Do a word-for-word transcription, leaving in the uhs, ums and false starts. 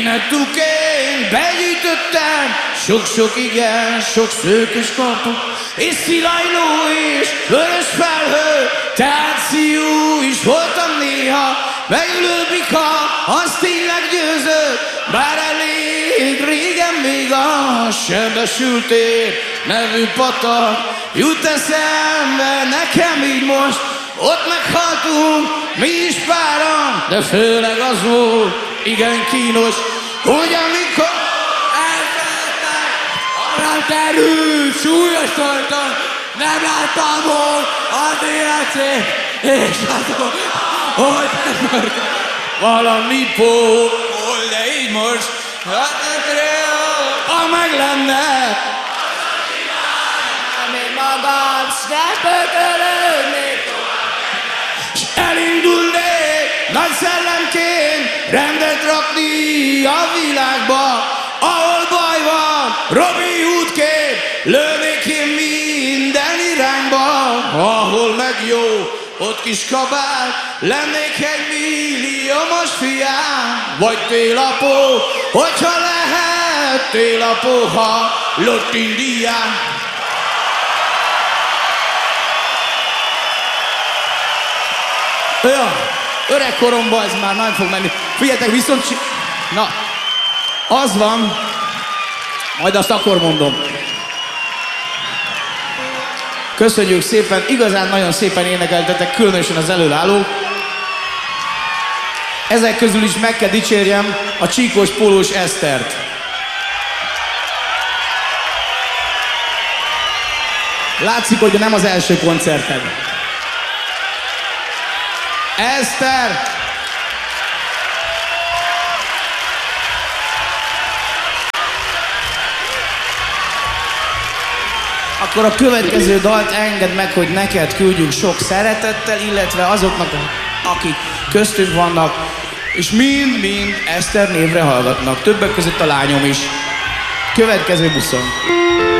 Nettuk én begyűjtöttem sok-sok igen, sok szőkös kapuk, és szilajló és vörös felhő, táció is voltam néha, megülő bika, az tényleg győzött, bár elég régen még a Sebesültér nevű patak jut eszembe nekem így most, ott meghaltunk mi is páran, de főleg az volt igen kínos, hogy amikor elfeledtek, arra terült, súlyosodtam, nem láttam volna az életét, és azon, hogy nem valami pól, de így most, hát ha meg lenne, Még magam, s ne pökölődnék, s elindulnék nagy szellemként rendet rakni a világba, ahol baj van, Robin Hoodként lőnék én minden irányba, ahol meg jó, ott kis kabát, lennék egy milliómos fiám, vagy télapó, hogyha lehet télapó, ha lott Indián. Ja, öregkoromban ez már nem fog menni. Figyeljetek, viszont... csi- Na, az van, majd azt akkor mondom. Köszönjük szépen, igazán nagyon szépen énekeltetek, különösen az előállók. Ezek közül is meg kell dicsérjem a csíkos pólós Esztert. Látszik, hogy nem az első koncerted. Eszter! Akkor a következő dalt engedd meg, hogy neked küldjük sok szeretettel, illetve azoknak, akik köztünk vannak, és mind-mind Eszter névre hallgatnak. Többek között a lányom is. Következő buszon.